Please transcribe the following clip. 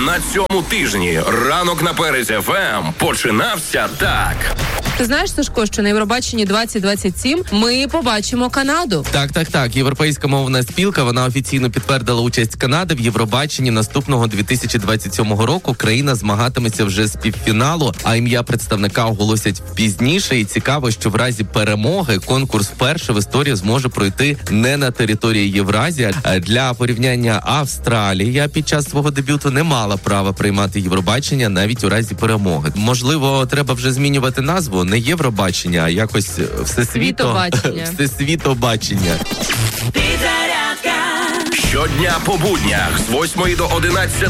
На цьому тижні ранок на Перезі ФМ починався так. Ти знаєш, Сашко, що на Євробаченні 2027 ми побачимо Канаду? Так. Європейська мовна спілка, вона офіційно підтвердила участь Канади в Євробаченні наступного 2027 року. Країна змагатиметься вже з півфіналу, а ім'я представника оголосять пізніше. І цікаво, що в разі перемоги конкурс вперше в історії зможе пройти не на території Євразії. Для порівняння, Австралія під час свого дебюту не мала права приймати Євробачення навіть у разі перемоги. Можливо, треба вже змінювати назву. Не Євробачення, а якось всесвітобачення. Щодня по буднях з 8 до 11